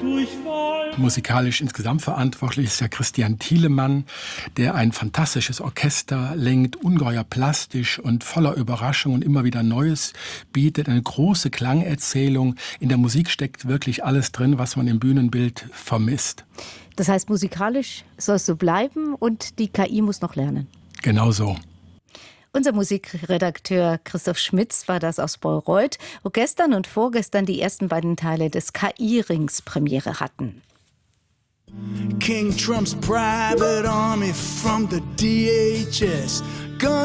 Musikalisch insgesamt verantwortlich ist ja Christian Thielemann, der ein fantastisches Orchester lenkt, ungeheuer plastisch und voller Überraschung und immer wieder Neues bietet. Eine große Klangerzählung. In der Musik steckt wirklich alles drin, was man im Bühnenbild vermisst. Das heißt, musikalisch soll es so bleiben und die KI muss noch lernen. Genau so. Unser Musikredakteur Christoph Schmitz war das aus Bayreuth, wo gestern und vorgestern die ersten beiden Teile des KI-Rings Premiere hatten. King Trump's private army from the DHS